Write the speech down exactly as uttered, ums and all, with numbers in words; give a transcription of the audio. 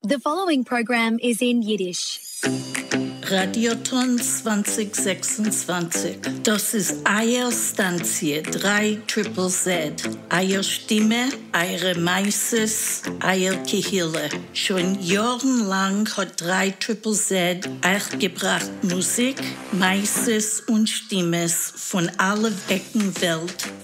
The following program is in Yiddish. Radioton zwanzig sechsundzwanzig. Das ist Eier Stanzie drei Triple Z. Eier Stimme, Eire Meises, Eier Kehille. Schon jahrelang hat drei Triple Z euch gebracht Musik, Meises und Stimmes von aller Ecken Welt.